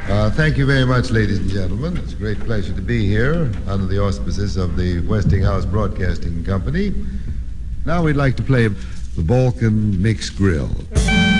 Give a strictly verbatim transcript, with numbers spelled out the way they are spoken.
Uh, thank you very much, ladies and gentlemen. It's a great pleasure to be here under the auspices of the Westinghouse Broadcasting Company. Now we'd like to play the Balkan Mix Grill.